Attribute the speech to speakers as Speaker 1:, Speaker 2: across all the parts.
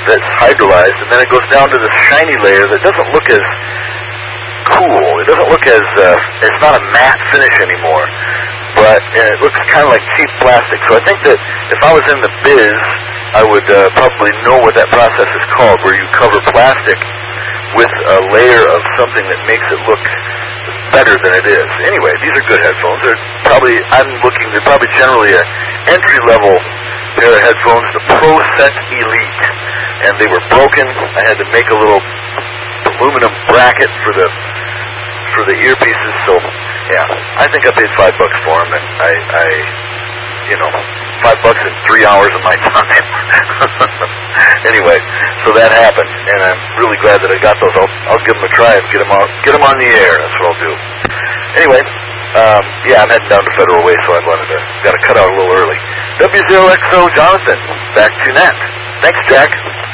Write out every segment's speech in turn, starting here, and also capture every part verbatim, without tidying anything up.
Speaker 1: that's hydrolyzed, and then it goes down to this shiny layer that doesn't look as cool. It doesn't look as, uh, it's not a matte finish anymore, but and it looks kind of like cheap plastic. So I think that if I was in the biz, I would uh, probably know what that process is called, where you cover plastic with a layer of something that makes it look better than it is. Anyway, these are good headphones. They're probably, I'm looking, they're probably generally an entry-level pair of headphones, the Pro Set Elite, and they were broken. I had to make a little aluminum bracket for the for the earpieces. So, yeah, I think I paid five bucks for them, and I, I you know, five bucks in three hours of my time. Anyway, so that happened, and I'm really glad that I got those. I'll, I'll give them a try and get them on, get them on the air. That's what I'll do. Anyway, um, yeah, I'm heading down to Federal Way, so I wanted to, got to cut out a little early. W zero X O Jonathan, back to net. Thanks, Jack.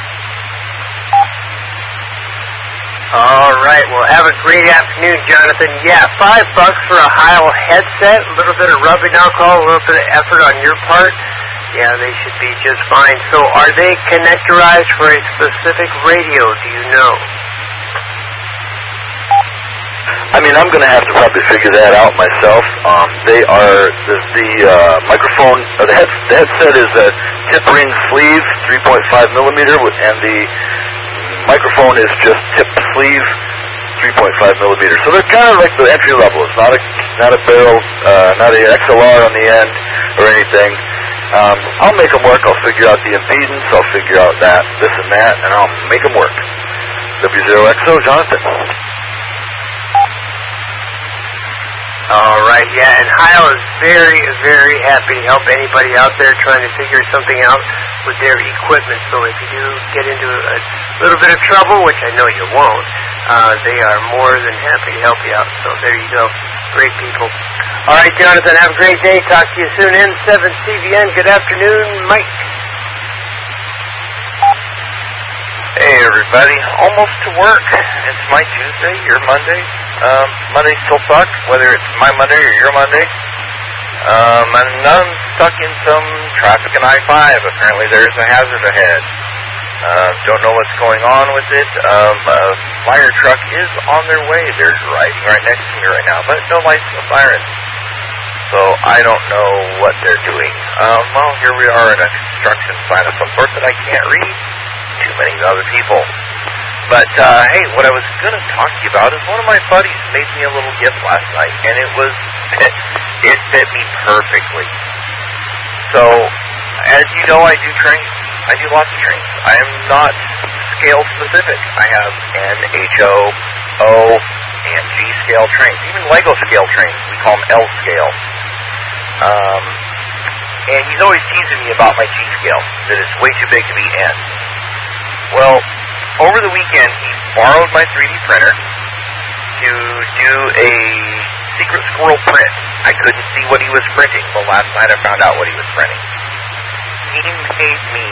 Speaker 2: All right, well, have a great afternoon, Jonathan. Yeah, five bucks for a Heil headset, a little bit of rubbing alcohol, a little bit of effort on your part. Yeah, they should be just fine. So are they connectorized for a specific radio, do you know?
Speaker 1: I mean, I'm going to have to probably figure that out myself. Um, they are, the, the uh, microphone, uh, the, head, the headset is a tip ring sleeve, three point five millimeter, and the microphone is just tip sleeve, three point five millimeter. So they're kind of like the entry level. It's not a not a barrel, uh, not an X L R on the end or anything. Um, I'll make them work. I'll figure out the impedance. I'll figure out that, this and that, and I'll make them work. W zero X O, Jonathan.
Speaker 2: All right, yeah, and Heil is very, very happy to help anybody out there trying to figure something out with their equipment. So if you do get into a little bit of trouble, which I know you won't, uh, they are more than happy to help you out. So there you go. Great people. All right, Jonathan, have a great day. Talk to you soon. N seven C V N, good afternoon. Mike.
Speaker 3: Hey, everybody. Almost to work. It's my Tuesday, your Monday. Um, Monday still sucks, whether it's my Monday or your Monday. Um, and I'm stuck in some traffic in I five. Apparently there's a hazard ahead. Uh, don't know what's going on with it. Um, a fire truck is on their way. They're riding right next to me right now, but no lights, no sirens. So I don't know what they're doing. Um, well, here we are in a construction sign of some sort that I can't read. Too many other people. But, uh, hey, what I was going to talk to you about is one of my buddies made me a little gift last night, and it was, it, it fit me perfectly. So, as you know, I do trains. I do lots of trains. I am not scale specific. I have N, H O, O, and G scale trains. Even Lego scale trains. We call them L scale. Um, and he's always teasing me about my G scale, that it's way too big to be N. Well, over the weekend, he borrowed my three D printer to do a secret squirrel print. I couldn't see what he was printing, but last night I found out what he was printing. He made me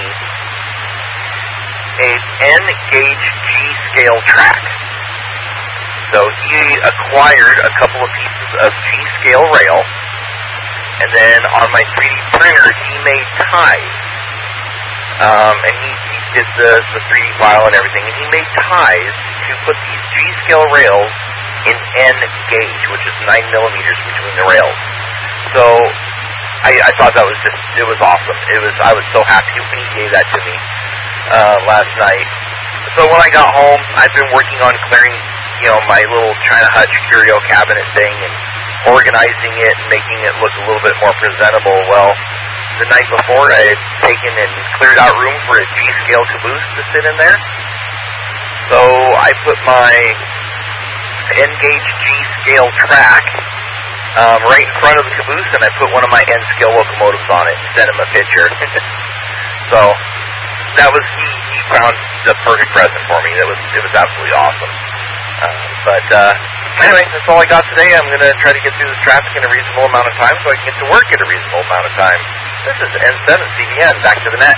Speaker 3: an N-gauge G-scale track. So he acquired a couple of pieces of G-scale rail, and then on my three D printer, he made ties. Um, and he, he did the, the three D file and everything, and he made ties to put these G-scale rails in N gauge, which is nine millimeters between the rails. So I, I thought that was just, it was awesome. It was, I was so happy when he gave that to me uh, last night. So when I got home, I've been working on clearing, you know, my little China Hutch curio cabinet thing and organizing it and making it look a little bit more presentable. Well, the night before, I had taken and cleared out room for a G-scale caboose to sit in there. So I put my N-gauge G-scale track um, right in front of the caboose, and I put one of my N-scale locomotives on it and sent him a picture. So that was, he, he found the perfect present for me. That was, it was absolutely awesome. Uh, but uh, anyway, that's all I got today. I'm going to try to get through this traffic in a reasonable amount of time so I can get to work in a reasonable amount of time. This is N seven C V N, back to the net.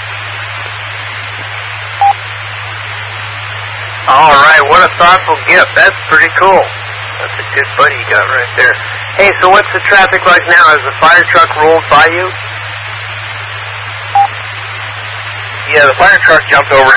Speaker 2: All right, what a thoughtful gift. That's pretty cool. That's a good buddy you got right there. Hey, so what's the traffic like now? Has the fire truck rolled by you?
Speaker 3: Yeah, the fire truck jumped over